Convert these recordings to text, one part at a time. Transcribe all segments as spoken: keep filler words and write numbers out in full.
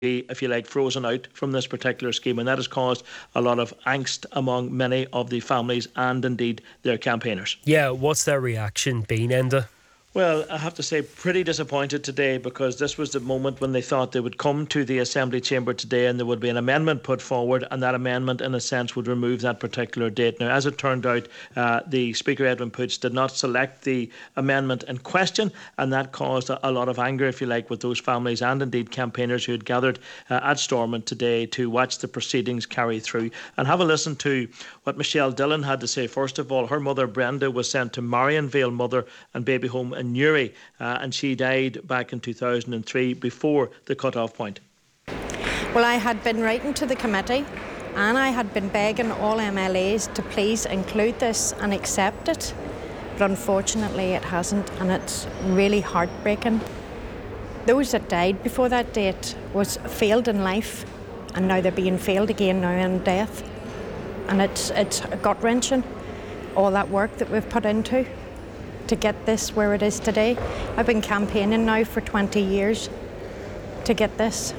be, if you like, frozen out from this particular scheme, and that has caused a lot of angst among many of the families and indeed their campaigners. Yeah, what's their reaction been, Enda? Well, I have to say, pretty disappointed today, because this was the moment when they thought they would come to the Assembly chamber today and there would be an amendment put forward, and that amendment, in a sense, would remove that particular date. Now, as it turned out, uh, the Speaker, Edwin Poots, did not select the amendment in question, and that caused a, a lot of anger, if you like, with those families and indeed campaigners who had gathered uh, at Stormont today to watch the proceedings carry through. And have a listen to what Michelle Dillon had to say. First of all, her mother, Brenda, was sent to Marionvale Mother and Baby Home in Newry, uh, and she died back in two thousand three, before the cut-off point. Well, I had been writing to the committee and I had been begging all M L As to please include this and accept it, but unfortunately it hasn't, and it's really heartbreaking. Those that died before that date was failed in life, and now they're being failed again now in death, and it's, it's gut-wrenching, all that work that we've put into to get this where it is today. I've been campaigning now for twenty years to get this.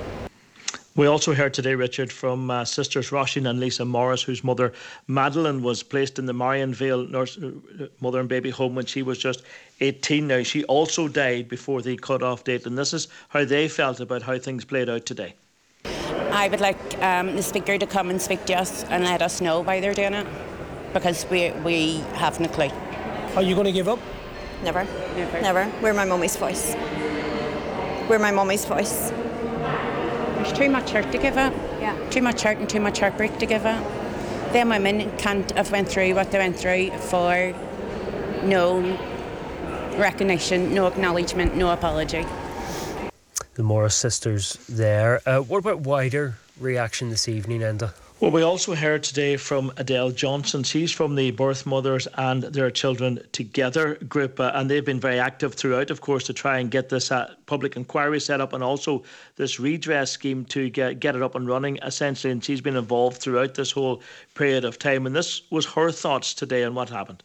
We also heard today, Richard, from uh, sisters Roisin and Lisa Morris, whose mother Madeline was placed in the Marionvale nurse, uh, Mother and Baby Home when she was just eighteen. Now, she also died before the cut-off date, and this is how they felt about how things played out today. I would like um, the Speaker to come and speak to us and let us know why they're doing it, because we, we have no clue. Are you going to give up? Never. Never. Never. We're my mummy's voice. We're my mummy's voice. There's too much hurt to give up. Yeah. Too much hurt and too much heartbreak to give up. Them women can't have went through what they went through for no recognition, no acknowledgement, no apology. The Morris sisters there. Uh, what about wider reaction this evening, Enda? Well, we also heard today from Adele Johnson. She's from the Birth Mothers and Their Children Together group, uh, and they've been very active throughout, of course, to try and get this uh, public inquiry set up, and also this redress scheme to get, get it up and running, essentially. And she's been involved throughout this whole period of time. And this was her thoughts today on what happened.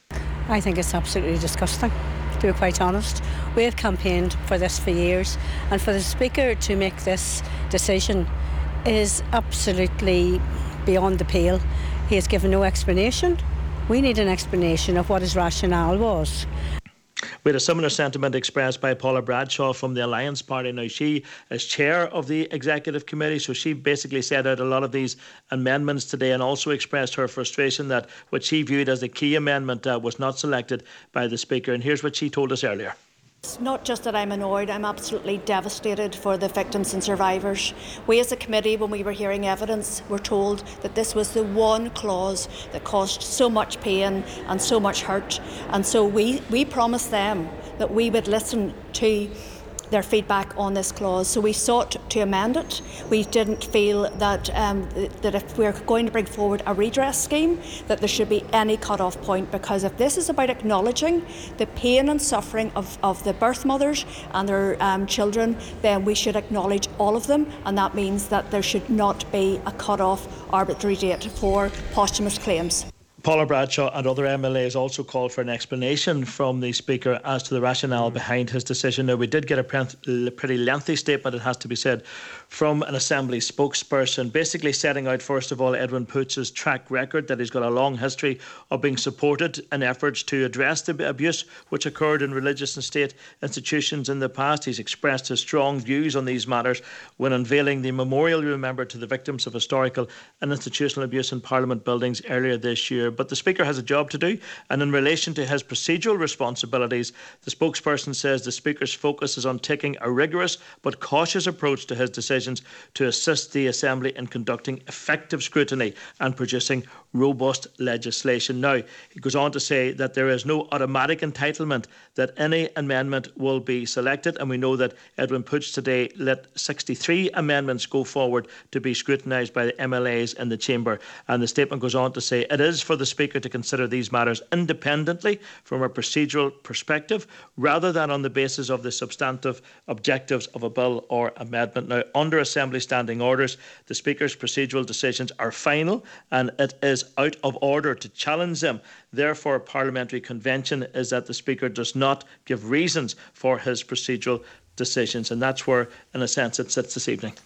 I think it's absolutely disgusting, to be quite honest. We have campaigned for this for years, and for the Speaker to make this decision is absolutely beyond the pale. He has given no explanation. We need an explanation of what his rationale was. We had a similar sentiment expressed by Paula Bradshaw from the Alliance Party. Now, she is chair of the Executive Committee, so she basically set out a lot of these amendments today, and also expressed her frustration that what she viewed as a key amendment uh, was not selected by the Speaker. And here's what she told us earlier. It's not just that I'm annoyed, I'm absolutely devastated for the victims and survivors. We as a committee, when we were hearing evidence, were told that this was the one clause that caused so much pain and so much hurt. And so we, we promised them that we would listen to their feedback on this clause. So we sought to amend it. We didn't feel that um, that if we're going to bring forward a redress scheme, that there should be any cut-off point, because if this is about acknowledging the pain and suffering of, of the birth mothers and their um, children, then we should acknowledge all of them, and that means that there should not be a cut-off arbitrary date for posthumous claims. Paula Bradshaw and other M L As also called for an explanation from the Speaker as to the rationale behind his decision. Now, we did get a pretty lengthy statement, it has to be said, from an Assembly spokesperson, basically setting out, first of all, Edwin Poots' track record, that he's got a long history of being supported in efforts to address the abuse which occurred in religious and state institutions in the past. He's expressed his strong views on these matters when unveiling the memorial, you remember, to the victims of historical and institutional abuse in Parliament buildings earlier this year. But the Speaker has a job to do, and in relation to his procedural responsibilities, the spokesperson says the Speaker's focus is on taking a rigorous but cautious approach to his decisions to assist the Assembly in conducting effective scrutiny and producing robust legislation. Now, he goes on to say that there is no automatic entitlement that any amendment will be selected, and we know that Edwin Poots today let sixty-three amendments go forward to be scrutinised by the M L As in the chamber. And the statement goes on to say it is for the Speaker to consider these matters independently from a procedural perspective, rather than on the basis of the substantive objectives of a bill or amendment. Now, under Assembly standing orders, the Speaker's procedural decisions are final, and it is out of order to challenge them. Therefore, parliamentary convention is that the Speaker does not give reasons for his procedural decisions. And that's where, in a sense, it sits this evening.